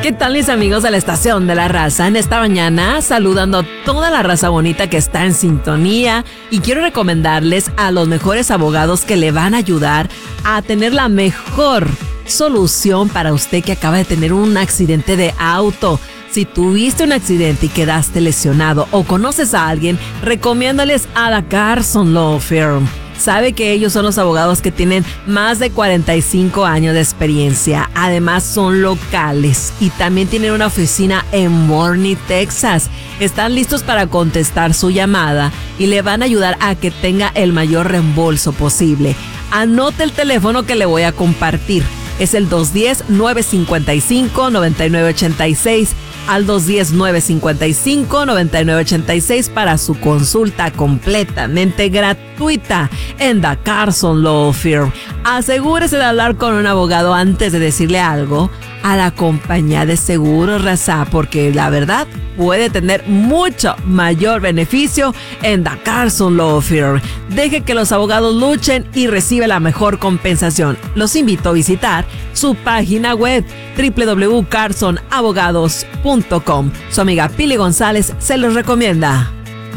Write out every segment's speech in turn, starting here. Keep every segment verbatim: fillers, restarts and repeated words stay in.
¿Qué tal, mis amigos de la Estación de la Raza? En esta mañana saludando a toda la raza bonita que está en sintonía, y quiero recomendarles a los mejores abogados que le van a ayudar a tener la mejor solución para usted que acaba de tener un accidente de auto. Si tuviste un accidente y quedaste lesionado o conoces a alguien, recomiéndales a la Carson Law Firm. Sabe que ellos son los abogados que tienen más de cuarenta y cinco años de experiencia. Además son locales y también tienen una oficina en Morney, Texas. Están listos para contestar su llamada y le van a ayudar a que tenga el mayor reembolso posible. Anote el teléfono que le voy a compartir. Es el dos uno cero, nueve cinco cinco, nueve nueve ocho seis. Al dos uno cero, nueve cinco cinco, nueve nueve ocho seis para su consulta completamente gratuita en The Carson Law Firm. Asegúrese de hablar con un abogado antes de decirle algo a la compañía de seguros, raza, porque la verdad puede tener mucho mayor beneficio en The Carson Law Firm. Deje que los abogados luchen y recibe la mejor compensación. Los invito a visitar su página web doble u doble u doble u punto carson abogados punto com. Su amiga Pili González se los recomienda.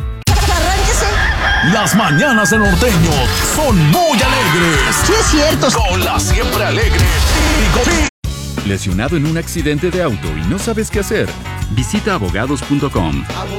Las mañanas en Norteño son muy alegres. Sí, es cierto. Con la siempre alegre Pico. ¿Lesionado en un accidente de auto y no sabes qué hacer? Visita abogados punto com.